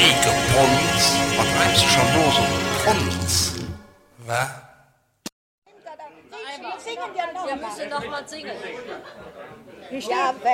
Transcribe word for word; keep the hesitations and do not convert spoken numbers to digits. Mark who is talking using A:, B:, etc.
A: Ike Pons. Was treibst du schon bloß um Pons? Was?
B: Singen wir noch. Wir müssen noch mal singen.
C: Ja,